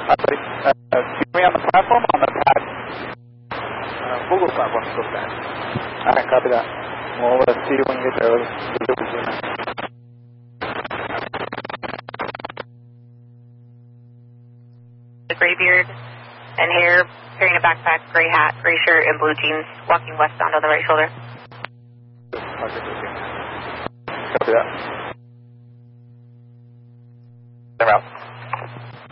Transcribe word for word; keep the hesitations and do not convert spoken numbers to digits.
Hi, buddy. Uh, uh, see me on the platform or on the pad? Uh, Google platform, so pad. Alright, copy that. We'll uh, see you when you get there. We'll do it. The gray beard and hair, carrying a backpack, gray hat, gray shirt, and blue jeans, walking westbound on the right shoulder. Copy that. They're out.